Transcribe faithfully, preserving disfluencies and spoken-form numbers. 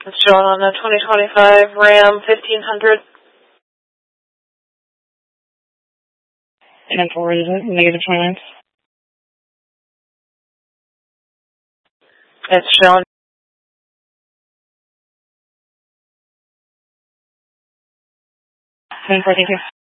It's showing on a twenty twenty-five Ram fifteen hundred. ten four, is it? Negative twenty-nine. It's showing. ten four, thank you.